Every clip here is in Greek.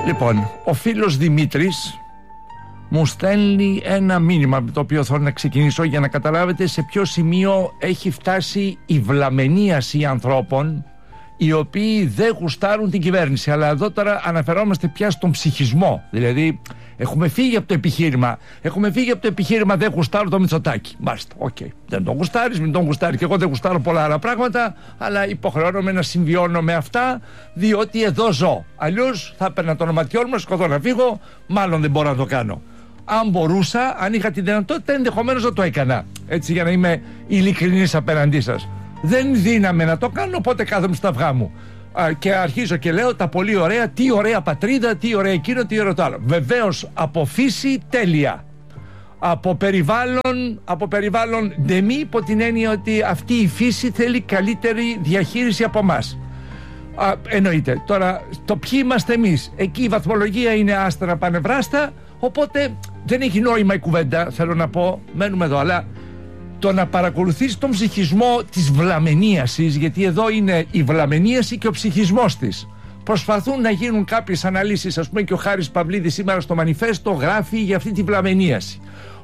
Λοιπόν, ο φίλος Δημήτρης μου στέλνει ένα μήνυμα με το οποίο θέλω να ξεκινήσω για να καταλάβετε σε ποιο σημείο έχει φτάσει η βλαμενίαση ανθρώπων οι οποίοι δεν γουστάρουν την κυβέρνηση. Αλλά εδώ τώρα αναφερόμαστε πια στον ψυχισμό. Δηλαδή έχουμε φύγει από το επιχείρημα. Δεν γουστάρω το Μητσοτάκη. Μάλιστα, οκ. Δεν τον γουστάρεις, μην τον γουστάρει. Και εγώ δεν γουστάρω πολλά άλλα πράγματα, αλλά υποχρεώνομαι να συμβιώνω με αυτά, διότι εδώ ζω. Αλλιώς θα έπαιρνα το ονοματιόν μου, σκοτώ να φύγω, μάλλον δεν μπορώ να το κάνω. Αν μπορούσα, αν είχα τη δυνατότητα, ενδεχομένως να το έκανα. Έτσι, για να είμαι ειλικρινής απέναντί σας. Δεν δύναμαι να το κάνω, οπότε κάθομαι στα αυγά μου. Και αρχίζω και λέω τα πολύ ωραία, τι ωραία πατρίδα, τι ωραία εκείνο, τι ωραίο το άλλο. Βεβαίως από φύση τέλεια. Από περιβάλλον ντεμή, υπό την έννοια ότι αυτή η φύση θέλει καλύτερη διαχείριση από εμάς. Εννοείται. Τώρα, το ποιοι είμαστε εμείς. Εκεί η βαθμολογία είναι άστερα πανευράστα, οπότε δεν έχει νόημα η κουβέντα, θέλω να πω. Μένουμε εδώ, αλλά το να παρακολουθείς τον ψυχισμό της βλαμενίασης, γιατί εδώ είναι η βλαμενίαση και ο ψυχισμός της. Προσπαθούν να γίνουν κάποιες αναλύσεις, ας πούμε, και ο Χάρης Παυλίδης σήμερα στο Μανιφέστο γράφει για αυτή τη βλαμενίαση.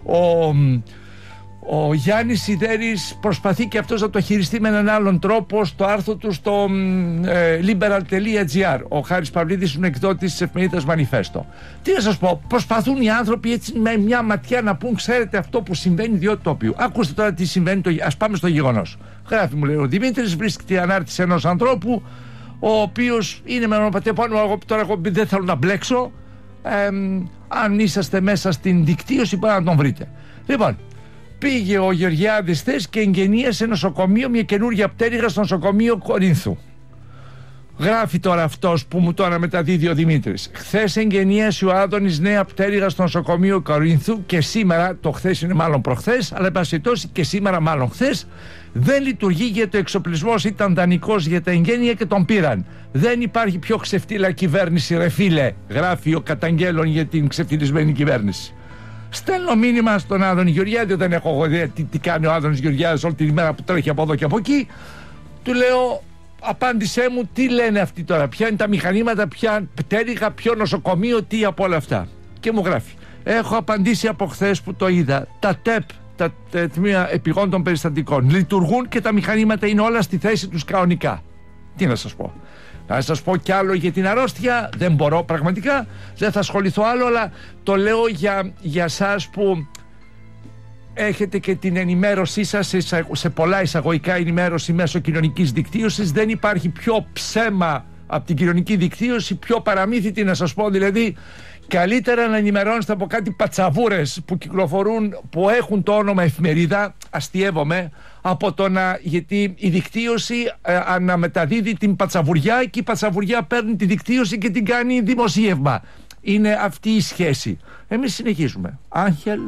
Ο Γιάννης Σιδέρης προσπαθεί και αυτός να το χειριστεί με έναν άλλον τρόπο στο άρθρο του στο liberal.gr. Ο Χάρης Παυλίδης είναι εκδότης της εφημερίδας Μανιφέστο. Τι να σας πω, προσπαθούν οι άνθρωποι έτσι με μια ματιά να πούν, ξέρετε αυτό που συμβαίνει διότι το οποίο. Ακούστε τώρα τι συμβαίνει, ας πάμε στο γεγονός. Γράφει, μου λέει ο Δημήτρης, βρίσκεται η ανάρτηση ενός ανθρώπου, ο οποίος είναι με ονοπατία πάνω, τώρα εγώ δεν θέλω να μπλέξω. Αν είσαστε μέσα στην δικτύωση μπορεί να τον βρείτε. Λοιπόν, πήγε ο Γεωργιάδης χθες και εγγενίασε νοσοκομείο, μια καινούργια πτέρυγα στο νοσοκομείο Κορίνθου. Γράφει τώρα αυτός που μου τώρα μεταδίδει ο Δημήτρης. Χθες εγγενίασε ο Άδωνης νέα πτέρυγα στο νοσοκομείο Κορίνθου και σήμερα, το χθες είναι μάλλον προχθές, αλλά εν πάση περιπτώσει και σήμερα μάλλον χθες, δεν λειτουργεί γιατί ο εξοπλισμός ήταν δανεικός για τα εγγένεια και τον πήραν. Δεν υπάρχει πιο ξεφτύλα κυβέρνηση, ρε φίλε, γράφει ο καταγγέλων για την ξεφτυλισμένη κυβέρνηση. Στέλνω μήνυμα στον Άδωνη Γεωργιάδη, δεν έχω εγώ ιδέα τι κάνει ο Άδωνης Γεωργιάδης όλη την ημέρα που τρέχει από εδώ και από εκεί. Του λέω, απάντησέ μου, τι λένε αυτοί τώρα, ποια είναι τα μηχανήματα, ποια πτέρυγα, ποιο νοσοκομείο, τι από όλα αυτά. Και μου γράφει, έχω απαντήσει από χθες που το είδα. Τα ΤΕΠ, τα τμήματα επιγόντων των περιστατικών, λειτουργούν και τα μηχανήματα είναι όλα στη θέση τους κανονικά. Τι να σας πω. Να σας πω κι άλλο για την αρρώστια, δεν μπορώ πραγματικά, δεν θα ασχοληθώ άλλο, αλλά το λέω για σας που έχετε και την ενημέρωσή σας σε πολλά εισαγωγικά ενημέρωση μέσω κοινωνικής δικτύωσης. Δεν υπάρχει πιο ψέμα από την κοινωνική δικτύωση, πιο παραμύθι, τι να σας πω, δηλαδή καλύτερα να ενημερώνεστε από κάτι πατσαβούρες που κυκλοφορούν, που έχουν το όνομα εφημερίδα, αστειεύομαι, από το να, γιατί η δικτύωση αναμεταδίδει την πατσαβουριά και η πατσαβουριά παίρνει τη δικτύωση και την κάνει δημοσίευμα. Είναι αυτή η σχέση. Εμείς συνεχίζουμε. Άγχελ.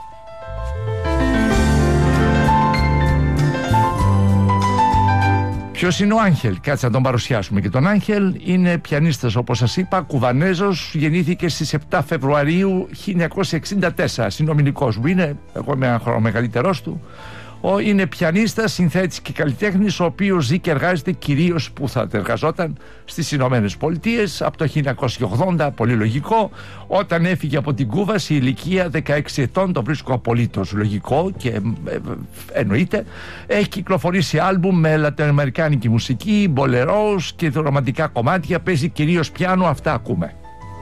Ποιος είναι ο Άγχελ? Κάτσε να τον παρουσιάσουμε. Και τον Άγχελ είναι πιανίστας, όπως σας είπα, Κουβανέζος, γεννήθηκε στις 7 Φεβρουαρίου 1964. Συνομιλικός μου είναι, εγώ είμαι ένα χρόνο μεγαλύτερός του. Είναι πιανίστας, συνθέτης και καλλιτέχνης, ο οποίος ζει και εργάζεται κυρίως, που θα εργαζόταν, στις Ηνωμένες Πολιτείες από το 1980, πολύ λογικό. Όταν έφυγε από την Κούβα σε ηλικία 16 ετών, το βρίσκω απολύτως λογικό και εννοείται. Έχει κυκλοφορήσει άλμπουμ με λατινοαμερικάνικη μουσική, μπολερός και ρομαντικά κομμάτια, παίζει κυρίως πιάνο, αυτά ακούμε.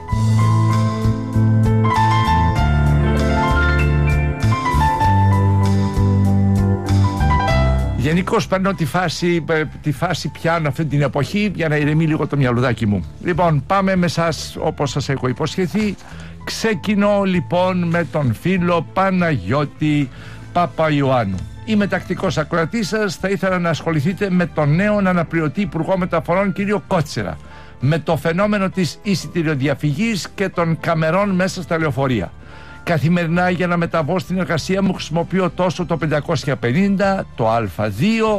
Γενικώς παίρνω τη φάση πιάνω αυτή την εποχή για να ηρεμεί λίγο το μυαλουδάκι μου. Λοιπόν, πάμε με σας όπως σας έχω υποσχεθεί. Ξεκινώ λοιπόν με τον φίλο Παναγιώτη Παπαϊωάννου. Είμαι τακτικός ακροατής σας. Θα ήθελα να ασχοληθείτε με τον νέο αναπληρωτή Υπουργό Μεταφορών κύριο Κότσερα, με το φαινόμενο της εισιτηριοδιαφυγής και των καμερών μέσα στα λεωφορεία. Καθημερινά για να μεταβώ στην εργασία μου χρησιμοποιώ τόσο το 550, το Α2,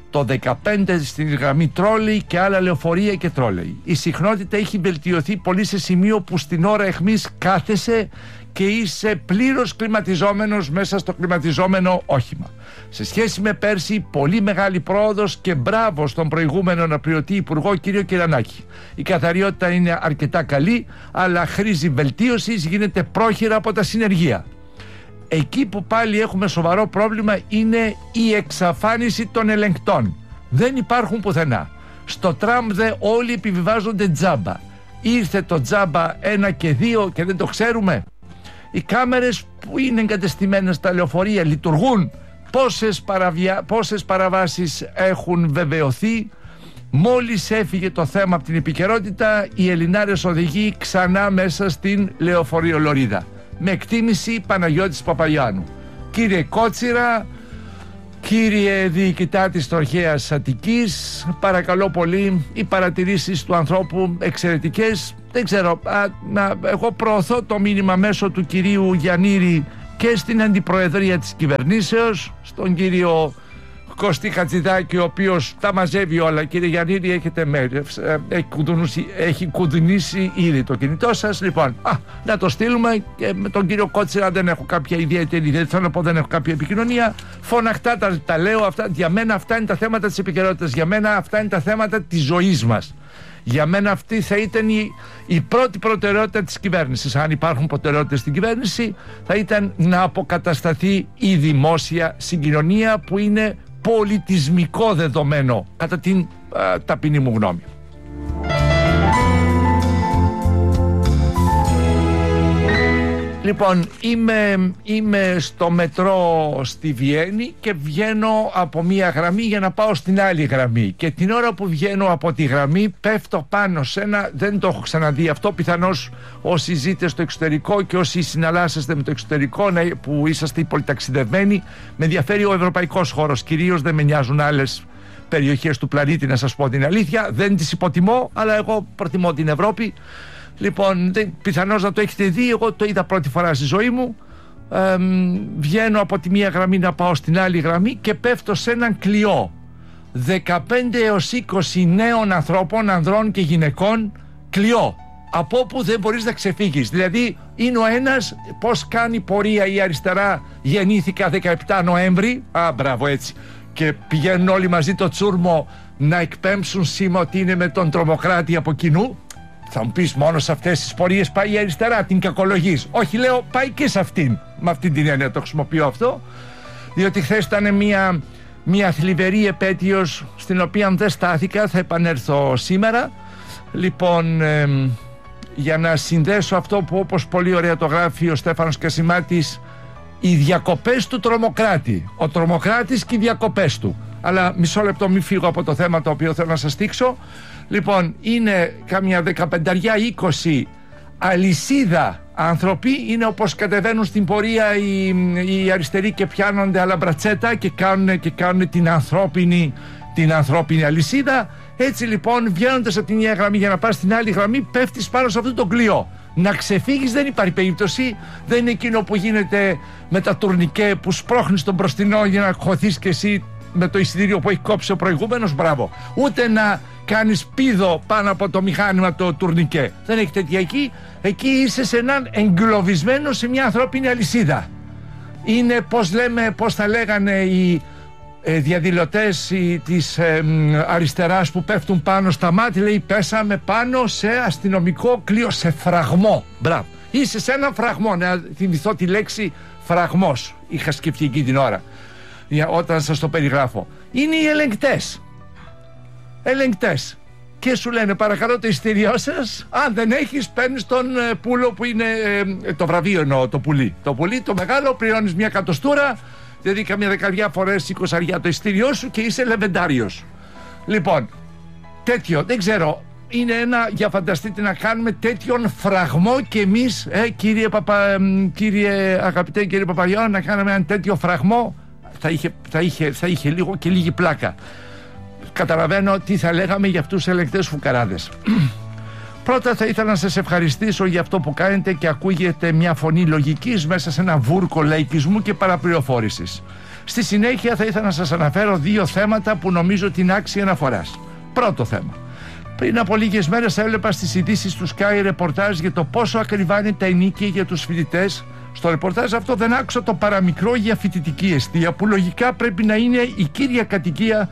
το 15 στην γραμμή τρόλεϊ και άλλα λεωφορεία και τρόλεϊ. Η συχνότητα έχει βελτιωθεί πολύ σε σημείο που στην ώρα εχμής κάθεσαι και είσαι πλήρως κλιματιζόμενος μέσα στο κλιματιζόμενο όχημα. Σε σχέση με πέρσι, πολύ μεγάλη πρόοδος και μπράβο στον προηγούμενο αναπληρωτή Υπουργό κύριο Κυρανάκη. Η καθαριότητα είναι αρκετά καλή, αλλά χρήζει βελτίωσης, γίνεται πρόχειρα από τα συνεργεία. Εκεί που πάλι έχουμε σοβαρό πρόβλημα είναι η εξαφάνιση των ελεγκτών. Δεν υπάρχουν πουθενά. Στο τραμ δε όλοι επιβιβάζονται τζάμπα. Ήρθε το τζάμπα 1 και 2 και δεν το ξέρουμε. Οι κάμερες που είναι εγκατεστημένες στα λεωφορεία λειτουργούν. Πόσες παραβάσεις έχουν βεβαιωθεί. Μόλις έφυγε το θέμα από την επικαιρότητα, οι Ελληνάρες οδηγοί ξανά μέσα στην λεωφορειολωρίδα. Με εκτίμηση Παναγιώτης Παπαγιάννου. Κύριε Κότσιρα, κύριε διοικητά της Τροχέας Αττικής, παρακαλώ πολύ, οι παρατηρήσεις του ανθρώπου εξαιρετικές. Δεν ξέρω, εγώ προωθώ το μήνυμα μέσω του κυρίου Γιαννήρη και στην αντιπροεδρία της κυβερνήσεως, στον κύριο Κωστή Χατζηδάκη, ο οποίος τα μαζεύει όλα. Κύριε Γιαννήρη, έχετε έχει κουδουνίσει ήδη το κινητό σας. Λοιπόν, να το στείλουμε. Και με τον κύριο Κότσιρα δεν έχω κάποια ιδιαίτερη, δεν θέλω να πω, δεν έχω κάποια επικοινωνία. Φωναχτά τα λέω αυτά. Για μένα αυτά είναι τα θέματα της επικαιρότητας. Για μένα αυτά είναι τα θέματα της ζωής μας. Για μένα αυτή θα ήταν η πρώτη προτεραιότητα της κυβέρνησης. Αν υπάρχουν προτεραιότητες στην κυβέρνηση, θα ήταν να αποκατασταθεί η δημόσια συγκοινωνία, που είναι πολιτισμικό δεδομένο, κατά την ταπεινή μου γνώμη. Λοιπόν, είμαι στο μετρό στη Βιέννη και βγαίνω από μία γραμμή για να πάω στην άλλη γραμμή, και την ώρα που βγαίνω από τη γραμμή πέφτω πάνω σε ένα, δεν το έχω ξαναδεί αυτό, πιθανώς όσοι ζείτε στο εξωτερικό και όσοι συναλλάσσεστε με το εξωτερικό, που είσαστε πολυταξιδευμένοι, με ενδιαφέρει ο ευρωπαϊκός χώρος κυρίως, δεν με νοιάζουν άλλες περιοχές του πλανήτη, να σας πω την αλήθεια, δεν τις υποτιμώ, αλλά εγώ προτιμώ την Ευρώπη. Λοιπόν, πιθανώς να το έχετε δει, εγώ το είδα πρώτη φορά στη ζωή μου. Βγαίνω από τη μία γραμμή να πάω στην άλλη γραμμή και πέφτω σε έναν κλειό 15 έως 20 νέων ανθρώπων, ανδρών και γυναικών, κλειό, από όπου δεν μπορείς να ξεφύγεις. Δηλαδή είναι ο ένας, πώς κάνει πορεία η αριστερά, γεννήθηκα 17 Νοέμβρη, μπράβο, έτσι, και πηγαίνουν όλοι μαζί το τσούρμο να εκπέμψουν σήμα ότι είναι με τον τρομοκράτη από κοινού. Θα μου πεις, μόνο σε αυτές τις πορείες πάει η αριστερά, την κακολογείς? Όχι, λέω, πάει και σε αυτήν. Με αυτή την έννοια το χρησιμοποιώ αυτό, διότι χθες ήταν μια θλιβερή επέτειος, στην οποία δεν στάθηκα, θα επανέλθω σήμερα. Λοιπόν, για να συνδέσω αυτό που, όπως πολύ ωραία το γράφει ο Στέφανος Κασιμάτης, οι διακοπές του τρομοκράτη, ο τρομοκράτης και οι διακοπές του. Αλλά μισό λεπτό, μην φύγω από το θέμα το οποίο θέλω να σας δείξω. Λοιπόν, είναι κάμια 15-20 αλυσίδα άνθρωποι, είναι όπως κατεβαίνουν στην πορεία οι αριστεροί και πιάνονται αλαμπρατσέτα και κάνουν την ανθρώπινη αλυσίδα. Έτσι λοιπόν, βγαίνοντας από την μια γραμμή για να πας στην άλλη γραμμή, πέφτεις πάνω σε αυτό το κλειό. Να ξεφύγεις δεν υπάρχει περίπτωση. Δεν είναι εκείνο που γίνεται με τα τουρνικέ, που σπρώχνεις τον μπροστινό για να χωθείς και εσύ με το εισιτήριο που έχει κόψει ο προηγούμενος. Μπράβο. Ούτε να κάνεις πήδο πάνω από το μηχάνημα το τουρνικέ. Δεν έχει τέτοια εκεί. Εκεί είσαι σε έναν εγκλωβισμένο σε μια ανθρώπινη αλυσίδα. Είναι, πώς θα λέγανε οι διαδηλωτές της αριστεράς που πέφτουν πάνω στα μάτια, λέει, πέσαμε πάνω σε αστυνομικό κλειό, σε φραγμό. Μπράβο. Είσαι σε έναν φραγμό. Να θυμηθώ τη λέξη φραγμός. Είχα σκεφτεί εκεί την ώρα, όταν σας το περιγράφω. Είναι οι ελεγκτές. Και σου λένε, παρακαλώ το εισιτήριό σας. Αν δεν έχεις, παίρνεις τον πούλο που είναι το βραβείο, εννοώ, το πουλί. Το πουλί, το μεγάλο, πληρώνεις μια εκατοστούρα, δηλαδή καμία 10 φορές 20 το εισιτήριό σου και είσαι λεβεντάριος. Λοιπόν, τέτοιο, δεν ξέρω, είναι για φανταστείτε να κάνουμε τέτοιον φραγμό και εμείς, κύριε αγαπητέ κύριε Παπαγιώνα, να κάνουμε έναν τέτοιο φραγμό, θα είχε λίγο και λίγη πλάκα. Καταλαβαίνω τι θα λέγαμε για αυτούς τους ελεγκτές φουκαράδες Πρώτα θα ήθελα να σας ευχαριστήσω για αυτό που κάνετε και ακούγεται μια φωνή λογικής μέσα σε ένα βούρκο λαϊκισμού και παραπληροφόρησης. Στη συνέχεια θα ήθελα να σας αναφέρω 2 θέματα που νομίζω ότι είναι άξια αναφοράς. Πρώτο θέμα. Πριν από λίγες μέρες έβλεπα στις ειδήσεις του Sky ρεπορτάζ για το πόσο ακριβά είναι τα ενοίκια για τους φοιτητές. Στο ρεπορτάζ αυτό δεν άκουσα το παραμικρό για φοιτητική εστία, που λογικά πρέπει να είναι η κύρια κατοικία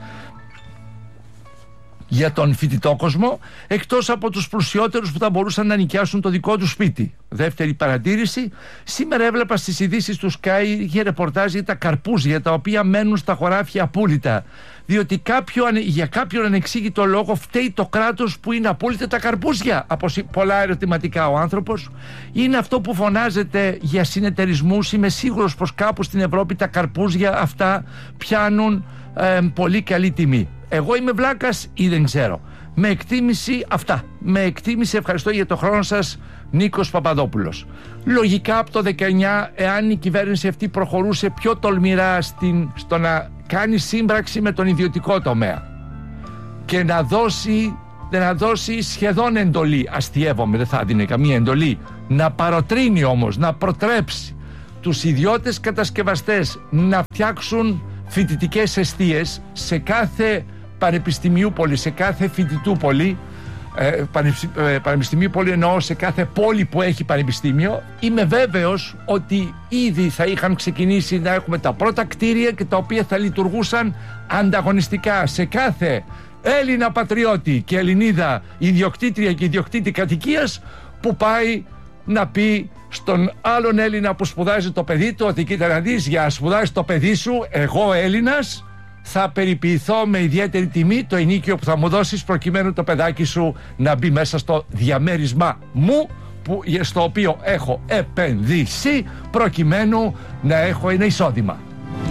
για τον φοιτητό κόσμο, εκτός από τους πλουσιότερους που θα μπορούσαν να νοικιάσουν το δικό του σπίτι. Δεύτερη παρατήρηση, σήμερα έβλεπα στις ειδήσεις του Sky για ρεπορτάζ για τα καρπούζια τα οποία μένουν στα χωράφια απούλητα, διότι για κάποιον ανεξήγητο λόγο φταίει το κράτος που είναι απούλητα τα καρπούζια. Από πολλά ερωτηματικά ο άνθρωπος. Είναι αυτό που φωνάζεται για συνεταιρισμούς. Είμαι σίγουρος πως κάπου στην Ευρώπη τα καρπούζια αυτά πιάνουν πολύ καλή τιμή. Εγώ είμαι βλάκας ή δεν ξέρω. Με εκτίμηση αυτά. Με εκτίμηση, ευχαριστώ για το χρόνο σας, Νίκος Παπαδόπουλος. Λογικά από το 19, εάν η κυβέρνηση αυτή προχωρούσε πιο τολμηρά στο να κάνει σύμπραξη με τον ιδιωτικό τομέα και να δώσει σχεδόν εντολή, αστιεύομαι, δεν θα δίνει καμία εντολή, να παροτρύνει όμως, να προτρέψει τους ιδιώτες κατασκευαστές να φτιάξουν φοιτητικές εστίες σε κάθε πανεπιστημίου πόλη, σε κάθε φοιτητού πόλη, πανεπιστημίου πόλη εννοώ σε κάθε πόλη που έχει πανεπιστήμιο, είμαι βέβαιος ότι ήδη θα είχαν ξεκινήσει να έχουμε τα πρώτα κτίρια και τα οποία θα λειτουργούσαν ανταγωνιστικά σε κάθε Έλληνα πατριώτη και Ελληνίδα ιδιοκτήτρια και ιδιοκτήτη κατοικίας που πάει να πει στον άλλον Έλληνα που σπουδάζει το παιδί του ότι κοίτα να δεις, για να σπουδάζεις το παιδί σου, εγώ Έλληνας θα περιποιηθώ με ιδιαίτερη τιμή το ενίκιο που θα μου δώσεις προκειμένου το παιδάκι σου να μπει μέσα στο διαμέρισμά μου στο οποίο έχω επενδύσει προκειμένου να έχω ένα εισόδημα.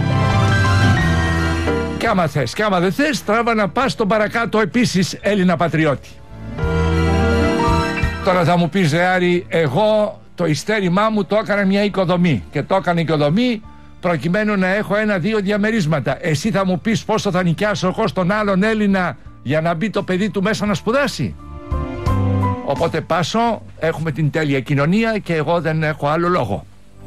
Και άμα θες και άμα δεν θες, τράβα να πας στον παρακάτω επίσης Έλληνα πατριώτη. Τώρα θα μου πεις, Άρη, εγώ το ειστέρημά μου το έκανα μια οικοδομή και το έκανα οικοδομή προκειμένου να έχω 1-2 διαμερίσματα. Εσύ θα μου πεις πόσο θα νοικιάσω εγώ στον άλλον Έλληνα για να μπει το παιδί του μέσα να σπουδάσει? Οπότε πάσω, έχουμε την τέλεια κοινωνία και εγώ δεν έχω άλλο λόγο.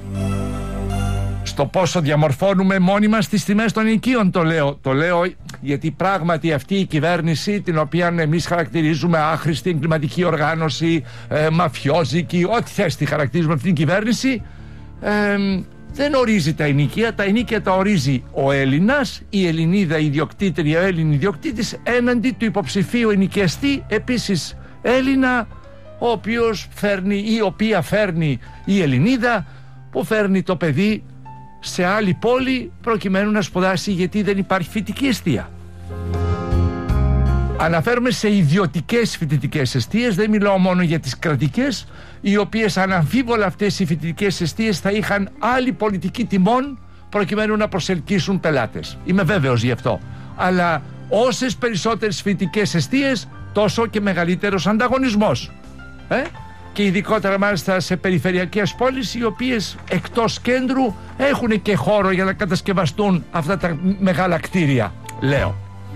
Στο πόσο διαμορφώνουμε μόνοι μας τις τιμές των ενοικίων το λέω γιατί πράγματι αυτή η κυβέρνηση, την οποία εμείς χαρακτηρίζουμε άχρηστη εγκληματική οργάνωση, μαφιόζικη, ό,τι θες τη χαρακτηρίζουμε αυτήν την κυβέρνηση, δεν ορίζει τα ενοικία. Τα ενοικία τα ορίζει ο Έλληνας, η Ελληνίδα ιδιοκτήτρια, ο Έλλην ιδιοκτήτης έναντι του υποψηφίου ενοικιαστή επίσης Έλληνα, ο οποίος φέρνει ή η οποία φέρνει η Ελληνίδα που φέρνει το παιδί σε άλλη πόλη προκειμένου να σπουδάσει, γιατί δεν υπάρχει φοιτητική εστία. Αναφέρομαι σε ιδιωτικές φοιτητικές εστίες, δεν μιλάω μόνο για τις κρατικές, οι οποίες αναμφίβολα αυτές οι φοιτητικές εστίες θα είχαν άλλη πολιτική τιμών προκειμένου να προσελκύσουν πελάτες. Είμαι βέβαιος γι' αυτό. Αλλά όσες περισσότερες φοιτητικές εστίες, τόσο και μεγαλύτερος ανταγωνισμός. Και ειδικότερα μάλιστα σε περιφερειακές πόλεις, οι οποίες εκτός κέντρου έχουν και χώρο για να κατασκευαστούν αυτά τα μεγάλα κτίρια, λέω.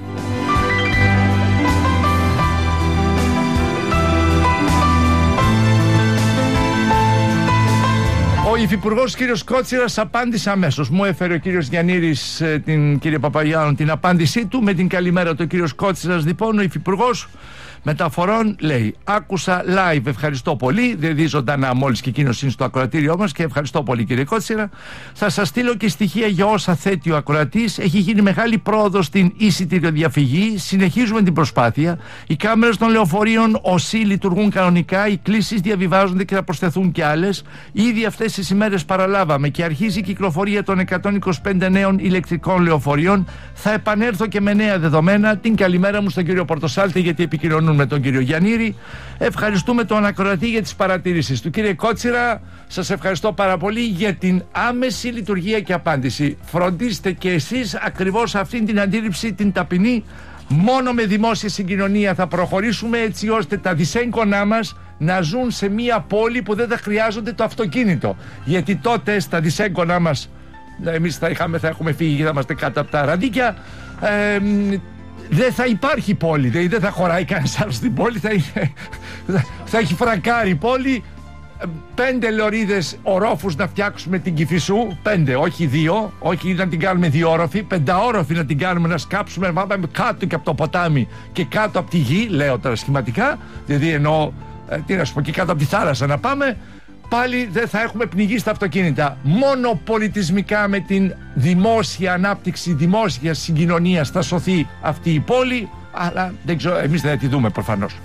Ο Υφυπουργός κύριος Κότσιρας απάντησε αμέσως. Μου έφερε ο κύριος Γιαννήρης, κύριε Παπαγιάννου, την απάντησή του. Με την καλημέρα του κύριος Κότσιρας, λοιπόν, ο Υφυπουργός Μεταφορών λέει: άκουσα live, ευχαριστώ πολύ. Δεν δει ζωντανά μόλις και εκείνος είναι στο ακροατήριό μας και ευχαριστώ πολύ, κύριε Κότσιρα. Θα σας στείλω και στοιχεία για όσα θέτει ο ακροατής. Έχει γίνει μεγάλη πρόοδος στην εισιτηριοδιαφυγή. Συνεχίζουμε την προσπάθεια. Οι κάμερες των λεωφορείων ΟΣΥ λειτουργούν κανονικά. Οι κλήσεις διαβιβάζονται και θα προσθεθούν κι άλλες. Ήδη αυτές τις ημέρες παραλάβαμε και αρχίζει η κυκλοφορία των 125 νέων ηλεκτρικών λεωφορείων. Θα επανέλθω και με νέα δεδομένα. Την καλημέρα μου στον κύριο Πορτοσάλτη, γιατί επικοινωνούν με τον κύριο Γιαννήρη. Ευχαριστούμε τον ακροατή για τις παρατηρήσεις του. Κύριε Κότσιρα, σας ευχαριστώ πάρα πολύ για την άμεση λειτουργία και απάντηση. Φροντίστε και εσείς ακριβώς αυτήν την αντίληψη, την ταπεινή. Μόνο με δημόσια συγκοινωνία θα προχωρήσουμε, έτσι ώστε τα δυσέγγονά μας να ζουν σε μια πόλη που δεν θα χρειάζονται το αυτοκίνητο. Γιατί τότε στα δυσέγγονά μας, εμείς θα έχουμε φύγει και θα είμαστε κάτω από τα ραντίκια, δεν θα υπάρχει πόλη, δηλαδή δεν θα χωράει κανένας άλλος στην πόλη, θα έχει φρακάρει η πόλη. 5 λωρίδες ορόφους να φτιάξουμε την Κηφισού, 5, όχι 2, όχι να την κάνουμε 2όροφη, 5όροφη να την κάνουμε, να σκάψουμε, να πάμε κάτω και από το ποτάμι και κάτω από τη γη, λέω τώρα σχηματικά, δηλαδή εννοώ, τι να σου πω, και κάτω από τη θάλασσα να πάμε. Πάλι δεν θα έχουμε πνιγεί στα αυτοκίνητα. Μόνο πολιτισμικά με την δημόσια ανάπτυξη, δημόσια συγκοινωνία θα σωθεί αυτή η πόλη, αλλά δεν ξέρω, εμείς δεν θα τη δούμε προφανώς.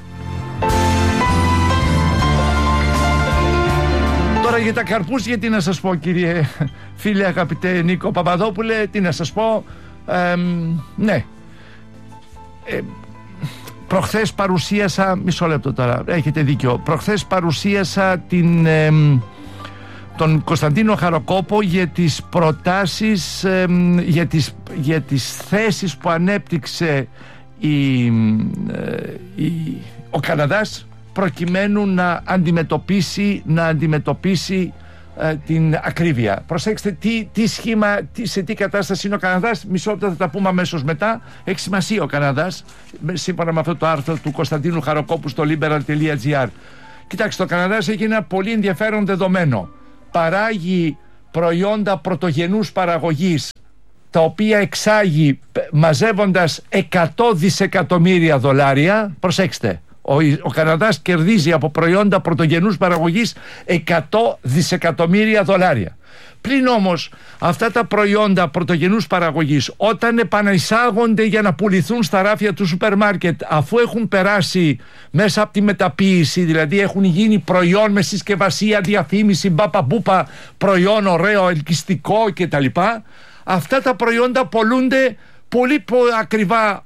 Τώρα για τα καρπούζια τι να σας πω, κύριε φίλε αγαπητέ Νίκο Παπαδόπουλε, τι να σας πω, ναι. Προχθές παρουσίασα, μισό λεπτό τώρα, έχετε δίκιο, προχθές παρουσίασα τον Κωνσταντίνο Χαροκόπο για τις προτάσεις, για τις θέσεις που ανέπτυξε ο Καναδάς προκειμένου να αντιμετωπίσει την ακρίβεια. Προσέξτε τι σχήμα, σε τι κατάσταση είναι ο Καναδάς. Μισό λεπτό, θα τα πούμε αμέσως μετά. Έχει σημασία ο Καναδάς, σύμφωνα με αυτό το άρθρο του Κωνσταντίνου Χαροκόπου στο liberal.gr. Κοιτάξτε, ο Καναδάς έχει ένα πολύ ενδιαφέρον δεδομένο. Παράγει προϊόντα πρωτογενούς παραγωγής, τα οποία εξάγει μαζεύοντας 100 δισεκατομμύρια δολάρια. Προσέξτε, ο Καναδάς κερδίζει από προϊόντα πρωτογενούς παραγωγής 100 δισεκατομμύρια δολάρια. Πλην όμως αυτά τα προϊόντα πρωτογενούς παραγωγής, όταν επανεισάγονται για να πουληθούν στα ράφια του σούπερ μάρκετ, αφού έχουν περάσει μέσα από τη μεταποίηση, δηλαδή έχουν γίνει προϊόν με συσκευασία, διαφήμιση, μπαπαμπούπα, προϊόν ωραίο, ελκυστικό κτλ., αυτά τα προϊόντα πολλούνται πολύ ακριβά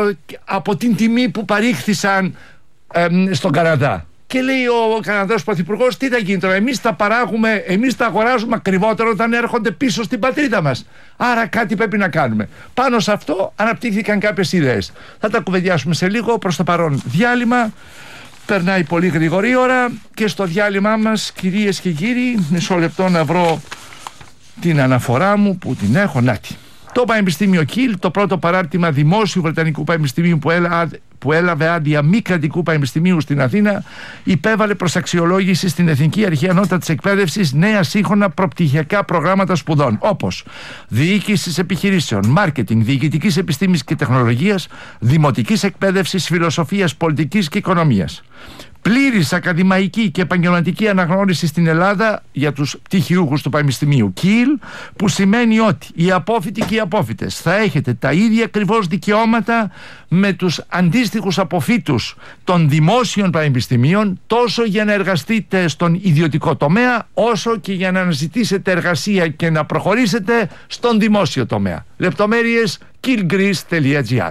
από την τιμή που παρήχθησαν στον Καναδά. Και λέει ο Καναδός Πρωθυπουργός, τι θα γίνει τώρα, εμείς τα παράγουμε, εμείς τα αγοράζουμε ακριβότερο όταν έρχονται πίσω στην πατρίδα μας. Άρα κάτι πρέπει να κάνουμε. Πάνω σε αυτό αναπτύχθηκαν κάποιες ιδέες. Θα τα κουβεντιάσουμε σε λίγο. Προς το παρόν διάλειμμα. Περνάει πολύ γρήγορη ώρα και στο διάλειμμά μας, κυρίες και κύριοι, μισό λεπτό να βρω την αναφορά μου που την έχω. Νάτι. Το Πανεπιστήμιο Κιλ, το πρώτο παράρτημα δημόσιου Βρετανικού Πανεπιστημίου που έλαβε άδεια μη κρατικού πανεπιστημίου στην Αθήνα, υπέβαλε προς αξιολόγηση στην Εθνική Αρχή Ανώτατης Εκπαίδευσης νέα σύγχρονα προπτυχιακά προγράμματα σπουδών, όπως διοίκησης επιχειρήσεων, μάρκετινγκ, διοικητικής επιστήμης και τεχνολογίας, δημοτικής εκπαίδευσης, φιλοσοφίας, πολιτικής και οικονομίας. Πλήρης ακαδημαϊκή και επαγγελματική αναγνώριση στην Ελλάδα για τους πτυχιούχους του Πανεπιστημίου Κιλ, που σημαίνει ότι οι απόφοιτοι και οι απόφοιτες θα έχετε τα ίδια ακριβώς δικαιώματα με τους αντίστοιχους αποφύτους των δημόσιων πανεπιστημίων, τόσο για να εργαστείτε στον ιδιωτικό τομέα, όσο και για να αναζητήσετε εργασία και να προχωρήσετε στον δημόσιο τομέα. Λεπτομέρειες killgreece.gr.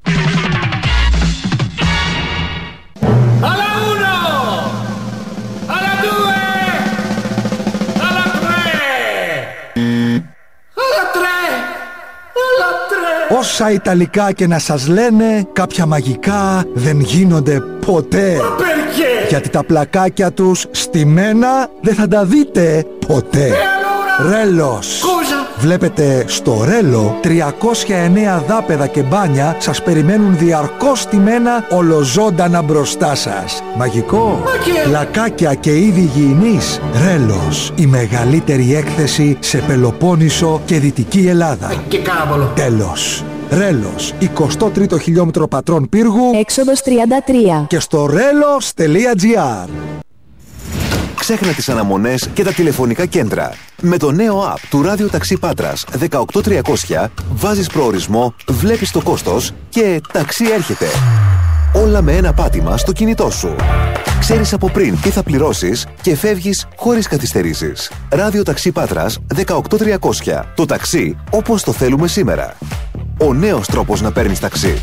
Όσα Ιταλικά και να σας λένε, κάποια μαγικά δεν γίνονται ποτέ. Γιατί τα πλακάκια τους στημένα δεν θα τα δείτε ποτέ. Ρέλος. Βλέπετε, στο Ρέλο 309 δάπεδα και μπάνια σας περιμένουν διαρκώς στημένα ολοζώντανα μπροστά σας. Μαγικό. Πλακάκια και είδη υγιεινής. Ρέλος. Η μεγαλύτερη έκθεση σε Πελοπόννησο και Δυτική Ελλάδα. Τέλος. Ρέλος, 23ο χιλιόμετρο Πατρών Πύργου, έξοδος 33, και στο relos.gr. Ξέχνα τις αναμονές και τα τηλεφωνικά κέντρα. Με το νέο app του Ράδιο Ταξί Πάτρας 18300 βάζεις προορισμό, βλέπεις το κόστος και ταξί έρχεται. Όλα με ένα πάτημα στο κινητό σου. Ξέρεις από πριν τι θα πληρώσεις και φεύγεις χωρίς καθυστερήσεις. Ράδιο Ταξί Πάτρας 18300. Το ταξί όπως το θέλουμε σήμερα. Ο νέος τρόπος να παίρνεις ταξί.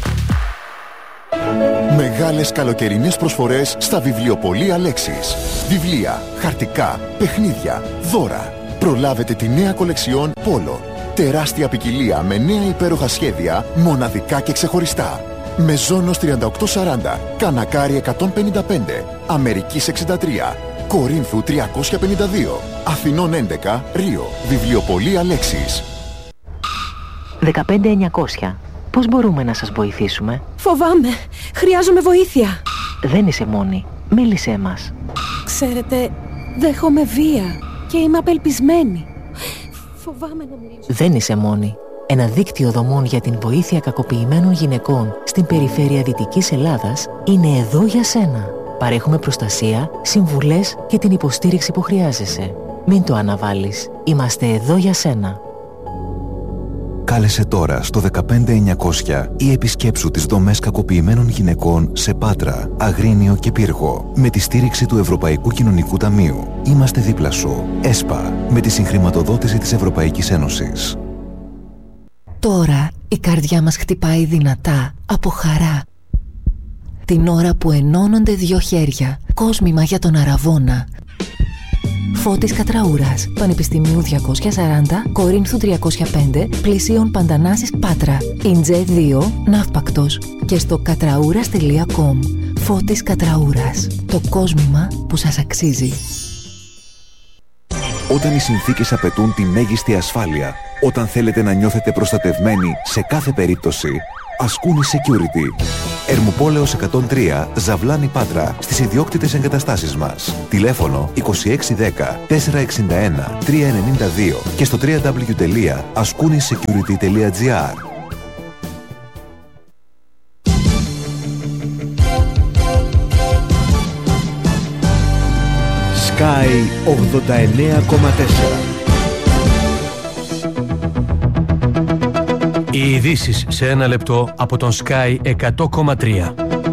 Μεγάλες καλοκαιρινές προσφορές στα βιβλιοπωλεία Λέξης. Βιβλία, χαρτικά, παιχνίδια, δώρα. Προλάβετε τη νέα κολεξιόν Πόλο. Τεράστια ποικιλία με νέα υπέροχα σχέδια, μοναδικά και ξεχωριστά. Μεζόνος 3840, Κανακάρι 155, Αμερικής 63, Κορίνθου 352, Αθηνών 11, Ρίο. Βιβλιοπωλεία Λέξης. 15900. Πώς μπορούμε να σας βοηθήσουμε? Φοβάμαι. Χρειάζομαι βοήθεια. Δεν είσαι μόνη. Μίλησέ μας. Ξέρετε, δέχομαι βία και είμαι απελπισμένη. Φοβάμαι να μιλήσω. Δεν είσαι μόνη. Ένα δίκτυο δομών για την βοήθεια κακοποιημένων γυναικών στην περιφέρεια Δυτικής Ελλάδας είναι εδώ για σένα. Παρέχουμε προστασία, συμβουλές και την υποστήριξη που χρειάζεσαι. Μην το αναβάλεις. Είμαστε εδώ για σένα. Κάλεσε τώρα στο 15900 ή επισκέψου τις δομές κακοποιημένων γυναικών σε Πάτρα, Αγρίνιο και Πύργο με τη στήριξη του Ευρωπαϊκού Κοινωνικού Ταμείου. Είμαστε δίπλα σου. ΕΣΠΑ, με τη συγχρηματοδότηση της Ευρωπαϊκής Ένωσης. Τώρα η καρδιά μας χτυπάει δυνατά από χαρά. Την ώρα που ενώνονται δύο χέρια. Κόσμημα για τον Αραβώνα. Φώτης Κατραούρας, Πανεπιστημίου 240, Κορίνθου 305, Πλησίων Παντανάσης Πάτρα, Ιντζέ 2, Ναύπακτος και στο κατραούρας.com. Φώτης Κατραούρας, το κόσμημα που σας αξίζει. Όταν οι συνθήκες απαιτούν τη μέγιστη ασφάλεια, όταν θέλετε να νιώθετε προστατευμένοι σε κάθε περίπτωση, Ασκούνη Security. Ερμουπόλεως 103, Ζαβλάνη Πάτρα, στις ιδιόκτητες εγκαταστάσεις μας. Τηλέφωνο 2610 461 392 και στο www.askounisecurity.gr. Sky 89,4. Οι ειδήσεις σε ένα λεπτό από τον Sky 100,3.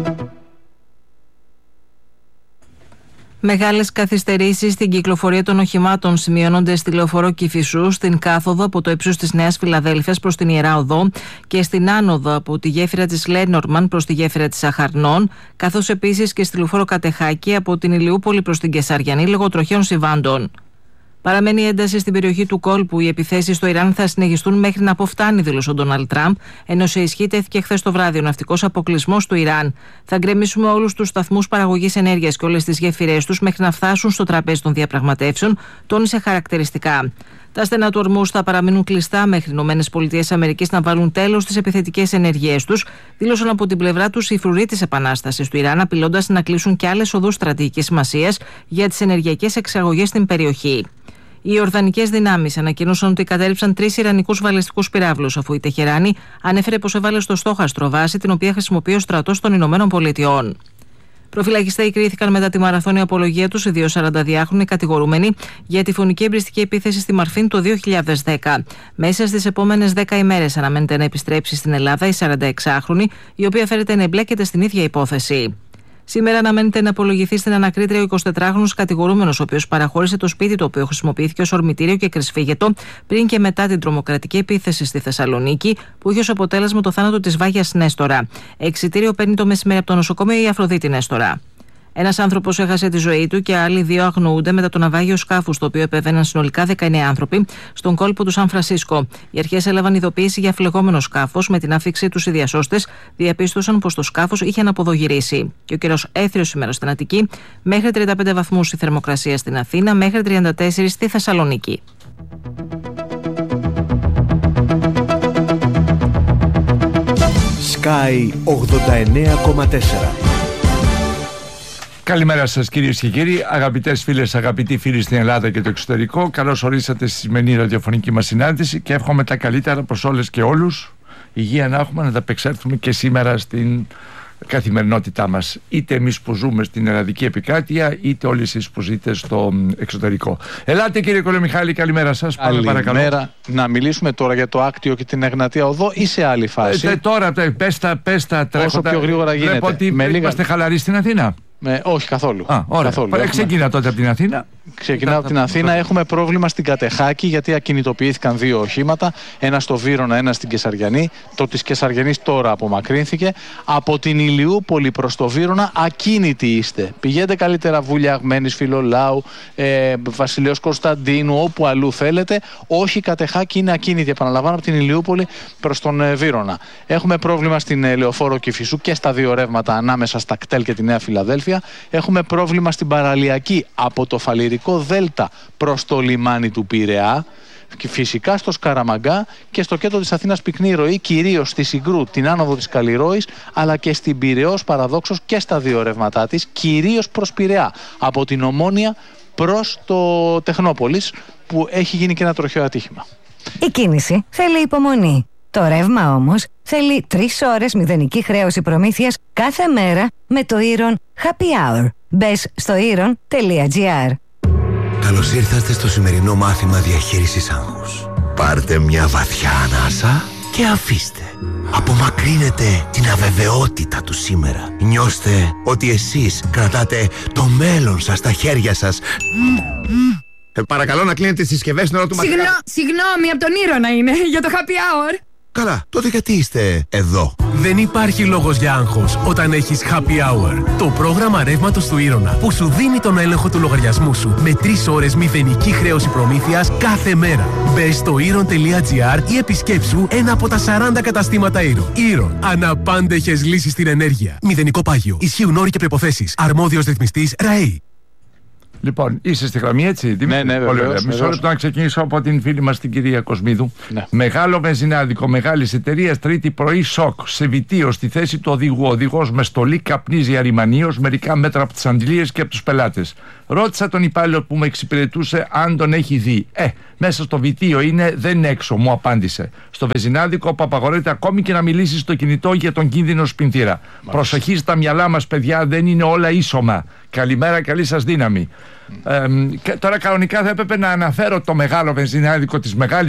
Μεγάλες καθυστερήσεις στην κυκλοφορία των οχημάτων σημειώνονται στη λεωφορείο Κηφισού, στην κάθοδο από το ύψος της Νέας Φιλαδέλφειας προς την Ιερά Οδό και στην άνοδο από τη γέφυρα της Λένορμαν προς τη γέφυρα της Αχαρνών, καθώς επίσης και στη λεωφόρο Κατεχάκη από την Ηλιούπολη προς την Κεσαριανή λόγω τροχαίων συμβάντων. Παραμένει ένταση στην περιοχή του κόλπου. Οι επιθέσεις στο Ιράν θα συνεχιστούν μέχρι να αποφτάνει, δήλωσε ο Ντόναλντ Τραμπ, ενώ σε ισχύ τέθηκε χθες το βράδυ ο ναυτικός αποκλεισμός του Ιράν. Θα γκρεμίσουμε όλους τους σταθμούς παραγωγής ενέργειας και όλες τις γέφυρές τους μέχρι να φτάσουν στο τραπέζι των διαπραγματεύσεων, τόνισε χαρακτηριστικά. Τα στενά του ορμούς θα παραμείνουν κλειστά μέχρι οι ΗΠΑ να βάλουν τέλος στις επιθετικές ενεργειές τους, δήλωσαν από την πλευρά τους οι φρουροί της επανάστασης του Ιράν, απειλώντας να κλείσουν και άλλες οδούς στρατηγικής σημασίας για τις ενεργειακές εξαγωγές στην περιοχή. Οι Ιορδανικές δυνάμεις ανακοίνωσαν ότι κατέρριψαν 3 ιρανικούς βαλιστικούς πυράβλους, αφού η Τεχεράνη ανέφερε πως έβαλε στο στόχαστρο βάση την οποία χρησιμοποιεί ο στρατός των Ηνωμένων Πολιτειών. Προφυλακιστέοι κρίθηκαν μετά τη μαραθώνια απολογία τους οι δύο 42χρονοι κατηγορούμενοι για τη φωνική εμπριστική επίθεση στη Μαρφίν το 2010. Μέσα στις επόμενες 10 ημέρες αναμένεται να επιστρέψει στην Ελλάδα η 46χρονη, η οποία φέρεται να εμπλέκεται στην ίδια υπόθεση. Σήμερα αναμένεται να απολογηθεί στην ανακρίτρια ο 24χρονος κατηγορούμενος, ο οποίος παραχώρησε το σπίτι το οποίο χρησιμοποιήθηκε ως ορμητήριο και κρυσφύγετο πριν και μετά την τρομοκρατική επίθεση στη Θεσσαλονίκη, που είχε ως αποτέλεσμα το θάνατο της Βάγιας Νέστορα. Εξιτήριο παίρνει το μεσημέρι από το νοσοκομείο η Αφροδίτη Νέστορα. Ένας άνθρωπος έχασε τη ζωή του και άλλοι 2 αγνοούνται μετά το ναυάγιο σκάφου, στο οποίο επέβαιναν συνολικά 19 άνθρωποι στον κόλπο του Σαν Φρανσίσκο. Οι αρχές έλαβαν ειδοποίηση για φλεγόμενο σκάφος. Με την άφηξή τους οι διασώστες διαπίστωσαν πως το σκάφος είχε αναποδογυρίσει. Και ο καιρός έθριος σήμερα στην Αττική, μέχρι 35 βαθμούς η θερμοκρασία στην Αθήνα, μέχρι 34 στη Θεσσαλονίκη. Sky 89,4. Καλημέρα σας κυρίες και κύριοι, αγαπητές φίλες, αγαπητοί φίλοι στην Ελλάδα και το εξωτερικό. Καλώς ορίσατε στη σημερινή ραδιοφωνική μας συνάντηση και εύχομαι τα καλύτερα προς όλες και όλους. Υγεία να έχουμε, να τα απεξέλθουμε και σήμερα στην καθημερινότητά μας. Είτε εμείς που ζούμε στην ελλαδική επικράτεια, είτε όλοι εσείς που ζείτε στο εξωτερικό. Ελάτε κύριε Κολομιχάλη, καλημέρα σας. Καλημέρα. Να μιλήσουμε τώρα για το Άκτιο και την Εγνατία Οδό ή σε άλλη φάση? Τώρα πες τα τρέχοντα. Όσο πιο γρήγορα γίνεται. Βλέπω ότι είμαστε χαλαροί στην Αθήνα. Όχι καθόλου. Ξεκινά τότε από την Αθήνα. Ξεκινάω από την Αθήνα. Έχουμε πρόβλημα στην Κατεχάκη γιατί ακινητοποιήθηκαν 2 οχήματα. Ένα στο Βύρωνα, ένα στην Κεσαριανή. Το της Κεσαριανής τώρα απομακρύνθηκε. Από την Ηλιούπολη προς το Βύρωνα ακίνητοι είστε. Πηγαίνετε καλύτερα Βούλια Αγμένης, Φιλολάου, Βασιλέως Κωνσταντίνου, όπου αλλού θέλετε. Όχι, η Κατεχάκη είναι ακίνητη. Επαναλαμβάνω, από την Ηλιούπολη προς τον Βύρωνα. Έχουμε πρόβλημα στην λεωφόρο Κηφισού και στα 2 ρεύματα ανάμεσα στα κτέλ και τη Νέα Φιλαδέλφεια. Έχουμε πρόβλημα στην παραλιακή από το Φαλιρικό Δέλτα προς το λιμάνι του Πειραιά. Και φυσικά στο Σκαραμαγκά και στο κέντρο της Αθήνας πυκνή ροή, κυρίως στη Συγκρού, την άνοδο της Καλλιρόης, αλλά και στην Πειραιώς παραδόξως και στα δύο ρεύματά της, κυρίως προς Πειραιά, από την Ομόνια προς το Τεχνόπολης, που έχει γίνει και ένα τροχαίο ατύχημα. Η κίνηση θέλει υπομονή. Το ρεύμα όμως θέλει 3 ώρες μηδενική χρέωση προμήθειας κάθε μέρα με το Iron Happy Hour. Μπες στο iron.gr. Καλώς ήρθατε στο σημερινό μάθημα διαχείρισης άγχους. Πάρτε μια βαθιά ανάσα και αφήστε. Απομακρύνετε την αβεβαιότητα του σήμερα. Νιώστε ότι εσείς κρατάτε το μέλλον σας στα χέρια σας. Παρακαλώ να κλείνετε τις συσκευές στην ώρα του μαθήματος. Συγγνώμη, από τον Ήρωνα είναι, για το happy hour. Καλά, τότε γιατί είστε εδώ? Δεν υπάρχει λόγος για άγχος όταν έχεις Happy Hour. Το πρόγραμμα ρεύματος του Ήρωνα που σου δίνει τον έλεγχο του λογαριασμού σου με 3 ώρες μηδενική χρέωση προμήθειας κάθε μέρα. Μπες στο Iron.gr ή επισκέψου ένα από τα 40 καταστήματα Iron. Iron. Αναπάντεχες λύσεις στην ενέργεια. Μηδενικό πάγιο. Ισχύουν όροι και προϋποθέσεις. Αρμόδιος ρυθμιστής ΡΑΕΗ. Λοιπόν, είσαι στη γραμμή, έτσι. Ναι, βεβαίως. Μισό λεπτό να ξεκινήσω από την φίλη μας την κυρία Κοσμίδου. Ναι. Μεγάλο βενζινάδικο μεγάλης εταιρείας, Τρίτη πρωί σοκ. Σε Βητίο, στη θέση του οδηγού. Ο οδηγός με στολή καπνίζει αριμανίως μερικά μέτρα από τις αντιλίες και από τους πελάτες. Ρώτησα τον υπάλληλο που με εξυπηρετούσε αν τον έχει δει. Μέσα στο Βητίο είναι, δεν είναι έξω, μου απάντησε. Στο βενζινάδικο που απαγορεύεται ακόμη και να μιλήσει στο κινητό για τον κίνδυνο σπινθήρα. Προσοχή στα μυαλά μας, παιδιά, δεν είναι όλα ίσωμα. Καλημέρα, καλή σας δύναμη. Τώρα κανονικά θα έπρεπε να αναφέρω το μεγάλο βενζινάδικο της μεγάλης